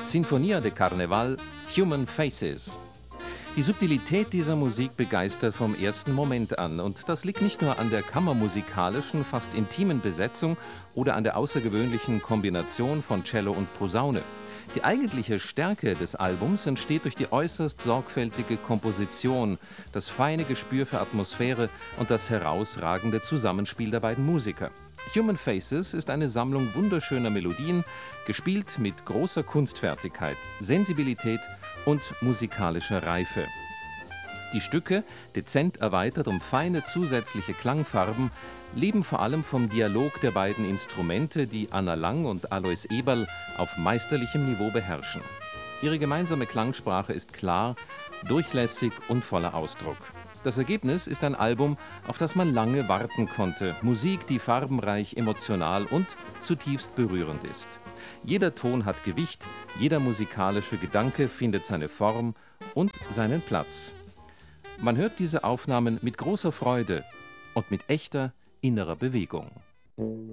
Sinfonia de Carnaval, Human Faces. Die Subtilität dieser Musik begeistert vom ersten Moment an. Und das liegt nicht nur an der kammermusikalischen, fast intimen Besetzung oder an der außergewöhnlichen Kombination von Cello und Posaune. Die eigentliche Stärke des Albums entsteht durch die äußerst sorgfältige Komposition, das feine Gespür für Atmosphäre und das herausragende Zusammenspiel der beiden Musiker. Human Faces ist eine Sammlung wunderschöner Melodien, gespielt mit großer Kunstfertigkeit, Sensibilität und musikalischer Reife. Die Stücke, dezent erweitert um feine zusätzliche Klangfarben, leben vor allem vom Dialog der beiden Instrumente, die Anna Lang und Alois Eberl auf meisterlichem Niveau beherrschen. Ihre gemeinsame Klangsprache ist klar, durchlässig und voller Ausdruck. Das Ergebnis ist ein Album, auf das man lange warten konnte. Musik, die farbenreich, emotional und zutiefst berührend ist. Jeder Ton hat Gewicht, jeder musikalische Gedanke findet seine Form und seinen Platz. Man hört diese Aufnahmen mit großer Freude und mit echter innerer Bewegung.